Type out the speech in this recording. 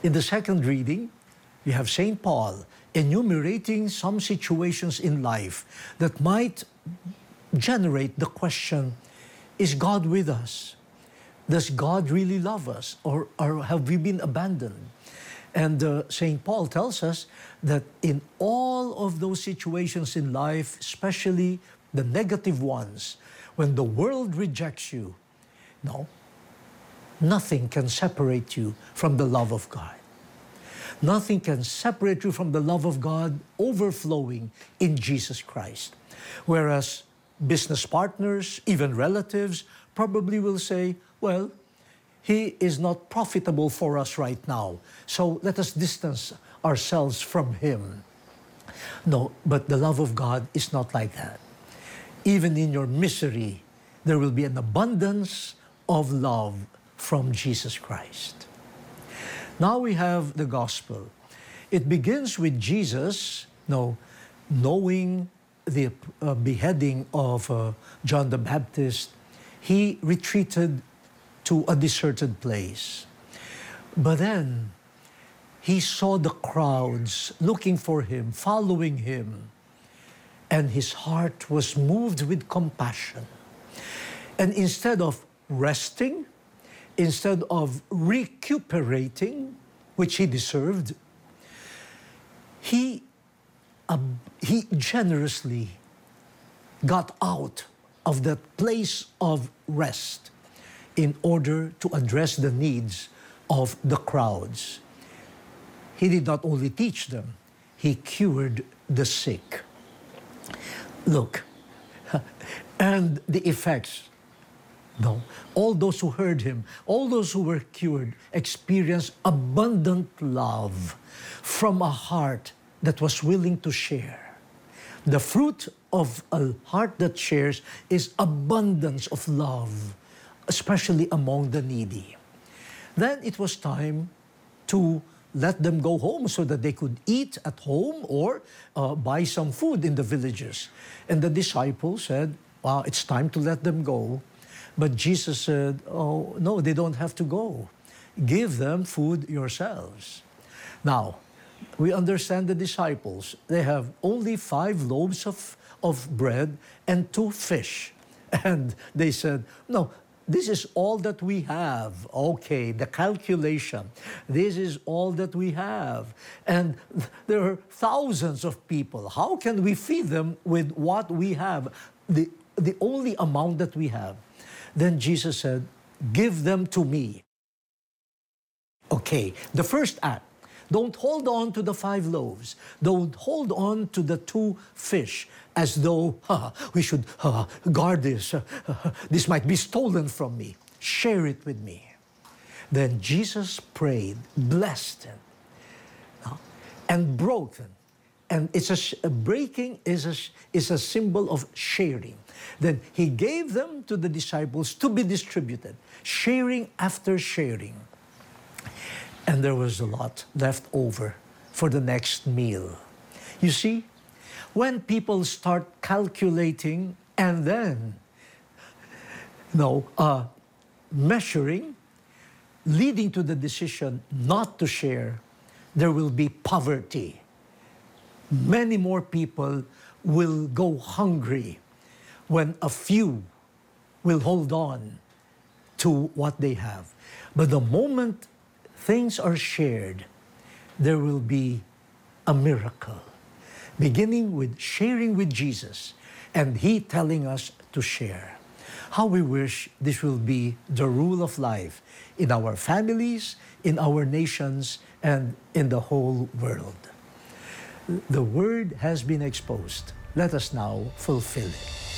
In the second reading, we have St. Paul enumerating some situations in life that might generate the question, is God with us? Does God really love us? Or have we been abandoned? And St. Paul tells us that in all of those situations in life, especially the negative ones, when the world rejects you, no, nothing can separate you from the love of God. Nothing can separate you from the love of God overflowing in Jesus Christ. Whereas business partners, even relatives, probably will say, well, he is not profitable for us right now, so let us distance ourselves from him. No, but the love of God is not like that. Even in your misery, there will be an abundance of love from Jesus Christ. Now we have the gospel. It begins with Jesus, knowing the beheading of John the Baptist, he retreated to a deserted place. But then he saw the crowds looking for him, following him, and his heart was moved with compassion. And instead of resting, instead of recuperating, which he deserved, he generously got out of that place of rest in order to address the needs of the crowds. He did not only teach them, he cured the sick. Look, and the effects. All those who heard him, all those who were cured, experienced abundant love from a heart that was willing to share. The fruit of a heart that shares is abundance of love, especially among the needy. Then it was time to let them go home so that they could eat at home or buy some food in the villages. And the disciples said, it's time to let them go. But Jesus said, oh, no, they don't have to go. Give them food yourselves. Now, we understand the disciples. They have only 5 loaves of bread and 2 fish. And they said, no, this is all that we have. Okay, the calculation. This is all that we have. And there are thousands of people. How can we feed them with what we have? The only amount that we have. Then Jesus said, give them to me. Okay, the first act. Don't hold on to the 5 loaves. Don't hold on to the 2 fish as though we should guard this. This might be stolen from me. Share it with me. Then Jesus prayed, blessed them, and broke them. And breaking is a symbol of sharing. Then he gave them to the disciples to be distributed, sharing after sharing. And there was a lot left over for the next meal. You see, when people start calculating and then measuring, leading to the decision not to share, there will be poverty. Many more people will go hungry when a few will hold on to what they have. But the moment things are shared, there will be a miracle, beginning with sharing with Jesus and he telling us to share. How we wish this will be the rule of life in our families, in our nations, and in the whole world. The word has been exposed. Let us now fulfill it.